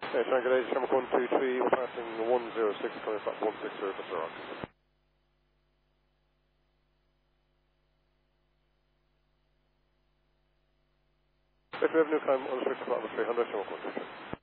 Triangle 8, Shamrock 123, we're passing 106, coming back 160 to Rock. If we have new climb, unrestricted flight 300, Shamrock 123.